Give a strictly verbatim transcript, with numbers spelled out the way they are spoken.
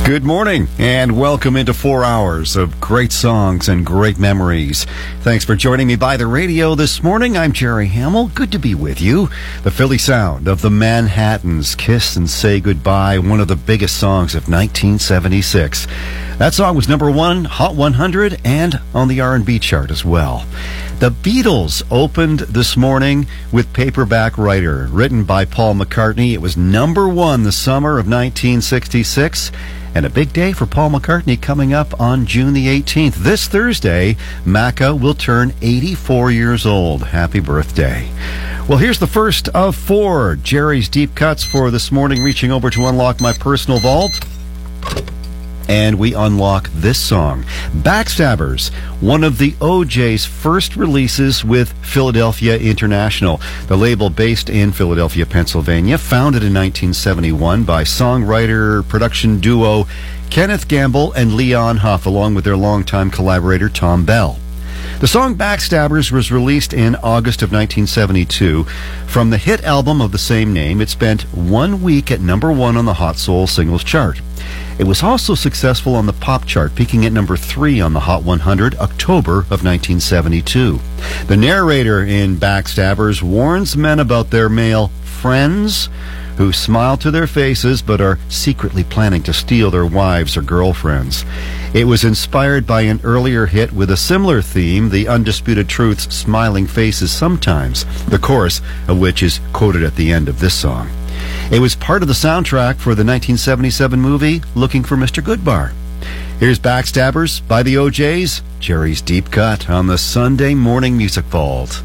Good morning, and welcome into four hours of great songs and great memories. Thanks for joining me by the radio this morning. I'm Jerry Hamill. Good to be with you. The Philly sound of the Manhattans, Kiss and Say Goodbye, one of the biggest songs of nineteen seventy-six. That song was number one, Hot one hundred, and on the R and B chart as well. The Beatles opened this morning with Paperback Writer, written by Paul McCartney. It was number one the summer of nineteen sixty-six. And a big day for Paul McCartney coming up on June the eighteenth. This Thursday, Macca will turn eighty-four years old. Happy birthday. Well, here's the first of four Jerry's Deep Cuts for this morning, reaching over to unlock my personal vault. And we unlock this song, Backstabbers, one of the O J's first releases with Philadelphia International, the label based in Philadelphia, Pennsylvania, founded in nineteen seventy-one by songwriter production duo Kenneth Gamble and Leon Huff, along with their longtime collaborator Tom Bell. The song Backstabbers was released in August of nineteen seventy-two. From the hit album of the same name, it spent one week at number one on the Hot Soul Singles Chart. It was also successful on the pop chart, peaking at number three on the Hot one hundred, October of nineteen seventy-two. The narrator in Backstabbers warns men about their male friends who smile to their faces but are secretly planning to steal their wives or girlfriends. It was inspired by an earlier hit with a similar theme, The Undisputed Truth's Smiling Faces Sometimes, the chorus of which is quoted at the end of this song. It was part of the soundtrack for the nineteen seventy-seven movie Looking for Mister Goodbar. Here's Backstabbers by the O J's, Jerry's Deep Cut on the Sunday Morning Music Vault.